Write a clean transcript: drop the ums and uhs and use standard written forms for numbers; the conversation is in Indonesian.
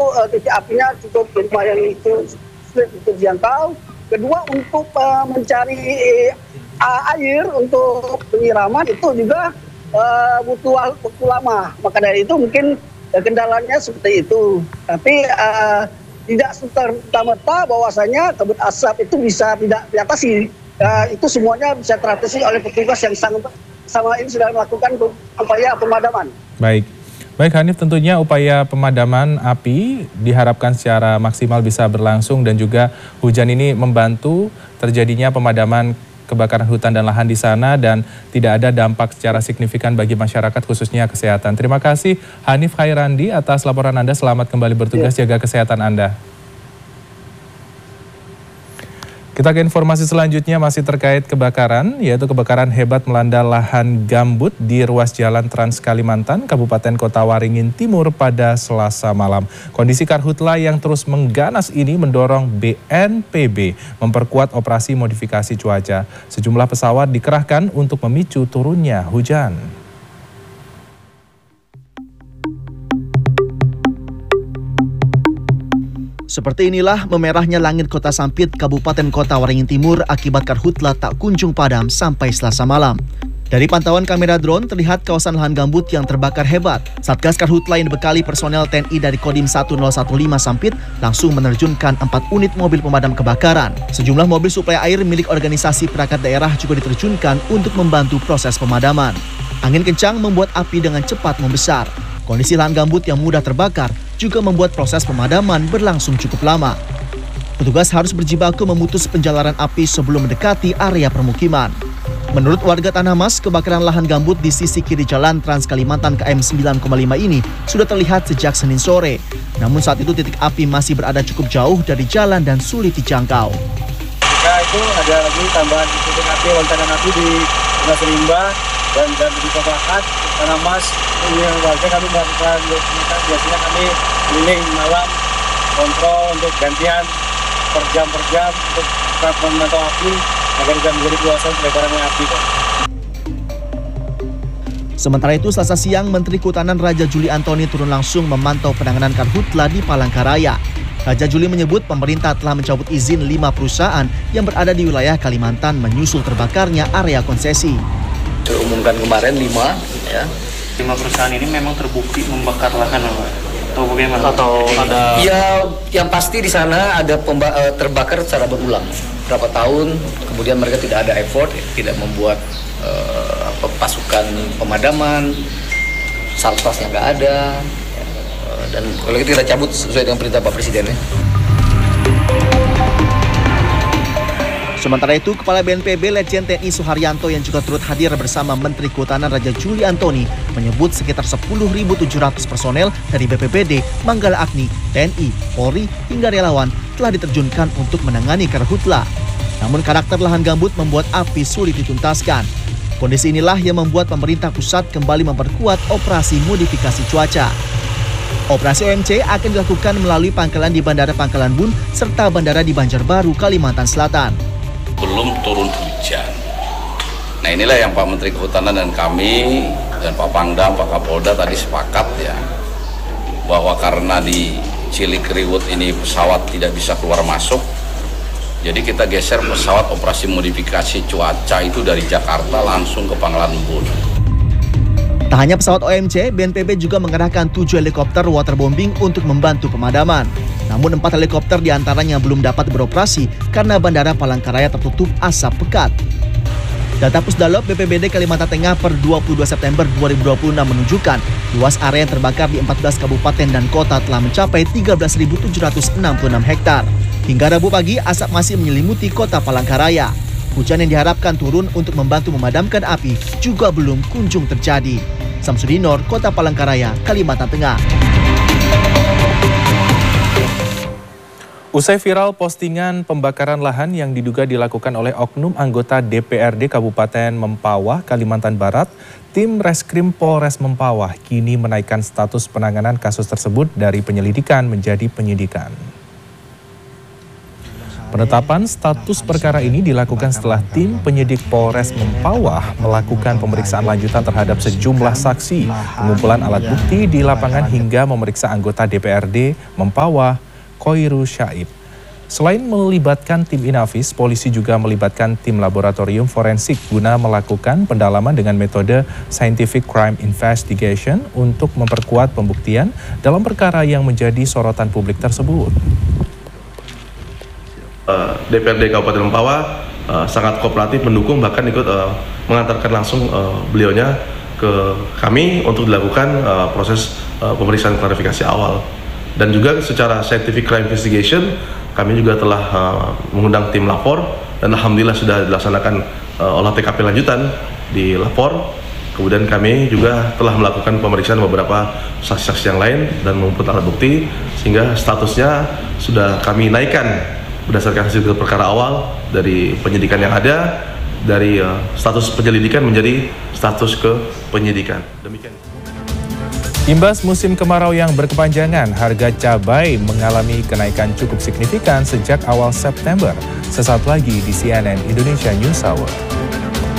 titik apinya cukup lumayan itu sulit dijangkau. Kedua, untuk mencari air untuk penyiraman itu juga butuh waktu lama. Maka dari itu mungkin kendalanya seperti itu. Tapi tidak serta-merta bahwasanya kabut asap itu bisa tidak diatasi. Itu semuanya bisa teratasi oleh petugas yang sama ini sudah melakukan upaya pemadaman. Baik Hanif, tentunya upaya pemadaman api diharapkan secara maksimal bisa berlangsung dan juga hujan ini membantu terjadinya pemadaman kebakaran hutan dan lahan di sana dan tidak ada dampak secara signifikan bagi masyarakat khususnya kesehatan. Terima kasih Hanif Khairandi atas laporan Anda, selamat kembali bertugas, jaga kesehatan Anda. Kita ke informasi selanjutnya masih terkait kebakaran, yaitu kebakaran hebat melanda lahan gambut di ruas jalan Trans Kalimantan, Kabupaten Kota Waringin Timur pada Selasa malam. Kondisi karhutla yang terus mengganas ini mendorong BNPB memperkuat operasi modifikasi cuaca. Sejumlah pesawat dikerahkan untuk memicu turunnya hujan. Seperti inilah memerahnya langit Kota Sampit, Kabupaten Kota Waringin Timur akibat karhutla tak kunjung padam sampai Selasa malam. Dari pantauan kamera drone terlihat kawasan lahan gambut yang terbakar hebat. Satgas Karhutla yang dibekali personel TNI dari Kodim 1015 Sampit langsung menerjunkan 4 unit mobil pemadam kebakaran. Sejumlah mobil suplai air milik organisasi perangkat daerah juga diterjunkan untuk membantu proses pemadaman. Angin kencang membuat api dengan cepat membesar. Kondisi lahan gambut yang mudah terbakar juga membuat proses pemadaman berlangsung cukup lama. Petugas harus berjibaku memutus penjalaran api sebelum mendekati area permukiman. Menurut warga Tanah Mas, kebakaran lahan gambut di sisi kiri jalan Trans Kalimantan KM 9,5 ini sudah terlihat sejak Senin sore. Namun saat itu titik api masih berada cukup jauh dari jalan dan sulit dijangkau. Jika itu ada lagi tambahan titik api, lontaran api di Gunung Rimba dan di Kopakat, Tanah Mas, ini warga kami melakukan biasanya kami keliling malam kontrol untuk gantian per jam untuk memantau api agar tidak menjadi luasan penyebaran api. Sementara itu Selasa siang Menteri Kehutanan Raja Juli Antoni turun langsung memantau penanganan karhutla di Palangkaraya. Raja Juli menyebut pemerintah telah mencabut izin 5 perusahaan yang berada di wilayah Kalimantan menyusul terbakarnya area konsesi. Terumumkan kemarin 5 ya. 5 perusahaan ini memang terbukti membakar lahan atau bagaimana? Atau ada? Ya, yang pasti di sana ada terbakar secara berulang. Berapa tahun, kemudian mereka tidak ada effort, tidak membuat pasukan pemadaman, sartasnya nggak ada, dan kalau kita cabut sesuai dengan perintah Pak Presiden ya. Sementara itu, Kepala BNPB Letjen TNI Suharyanto yang juga turut hadir bersama Menteri Kehutanan Raja Juli Antoni menyebut sekitar 10.700 personel dari BPBD, Manggala Agni, TNI, Polri, hingga relawan telah diterjunkan untuk menangani karhutla. Namun karakter lahan gambut membuat api sulit dituntaskan. Kondisi inilah yang membuat pemerintah pusat kembali memperkuat operasi modifikasi cuaca. Operasi OMC akan dilakukan melalui pangkalan di Bandara Pangkalan Bun serta Bandara di Banjarbaru, Kalimantan Selatan. Belum turun hujan. Nah inilah yang Pak Menteri Kehutanan dan kami dan Pak Pangdam, Pak Kapolda tadi sepakat ya bahwa karena di Cilikriwut ini pesawat tidak bisa keluar masuk, jadi kita geser pesawat operasi modifikasi cuaca itu dari Jakarta langsung ke Pangkalan Bun. Tak hanya pesawat OMC, BNPB juga mengerahkan 7 helikopter waterbombing untuk membantu pemadaman. Namun 4 helikopter diantaranya belum dapat beroperasi karena Bandara Palangkaraya tertutup asap pekat. Data Pusdalop BPBD Kalimantan Tengah per 22 September 2026 menunjukkan luas area yang terbakar di 14 kabupaten dan kota telah mencapai 13.766 hektar. Hingga Rabu pagi, asap masih menyelimuti kota Palangkaraya. Hujan yang diharapkan turun untuk membantu memadamkan api juga belum kunjung terjadi. Samsudinor, Kota Palangkaraya, Kalimantan Tengah. Usai viral postingan pembakaran lahan yang diduga dilakukan oleh oknum anggota DPRD Kabupaten Mempawah, Kalimantan Barat, tim Reskrim Polres Mempawah kini menaikkan status penanganan kasus tersebut dari penyelidikan menjadi penyidikan. Penetapan status perkara ini dilakukan setelah tim penyidik Polres Mempawah melakukan pemeriksaan lanjutan terhadap sejumlah saksi, pengumpulan alat bukti di lapangan hingga memeriksa anggota DPRD Mempawah, Khoiru Syaib. Selain melibatkan tim Inafis, polisi juga melibatkan tim laboratorium forensik guna melakukan pendalaman dengan metode Scientific Crime Investigation untuk memperkuat pembuktian dalam perkara yang menjadi sorotan publik tersebut. DPRD Kabupaten Mempawah sangat kooperatif mendukung, bahkan ikut mengantarkan langsung beliaunya ke kami untuk dilakukan proses pemeriksaan klarifikasi awal. Dan juga secara Scientific Crime Investigation kami juga telah mengundang tim lapor dan alhamdulillah sudah dilaksanakan olah TKP lanjutan di lapor. Kemudian kami juga telah melakukan pemeriksaan beberapa saksi-saksi yang lain dan mengumpulkan alat bukti sehingga statusnya sudah kami naikkan berdasarkan hasil perkara awal dari penyidikan yang ada, dari status penyelidikan menjadi status ke penyidikan. Demikian. Imbas musim kemarau yang berkepanjangan, harga cabai mengalami kenaikan cukup signifikan sejak awal September. Sesaat lagi di CNN Indonesia News Hour.